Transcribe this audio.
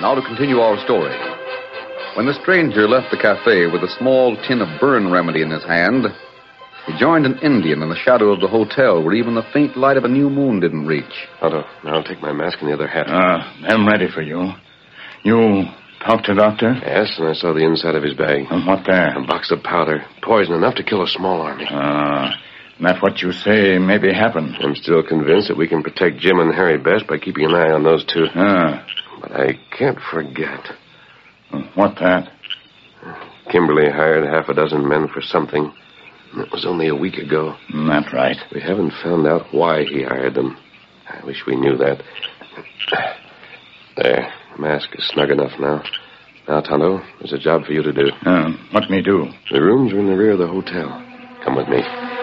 Now to continue our story. When the stranger left the cafe with a small tin of burn remedy in his hand, he joined an Indian in the shadow of the hotel where even the faint light of a new moon didn't reach. Otto, now I'll take my mask and the other hat. I'm ready for you. You talked to the doctor? Yes, and I saw the inside of his bag. And what there? A box of powder. Poison enough to kill a small army. That's what you say maybe happened. I'm still convinced that we can protect Jim and Harry best by keeping an eye on those two. But I can't forget. What that? Kimberly hired half a dozen men for something. It was only a week ago. That's right. We haven't found out why he hired them. I wish we knew that. There. The mask is snug enough now. Now, Tonto, there's a job for you to do. What me do? The rooms are in the rear of the hotel. Come with me.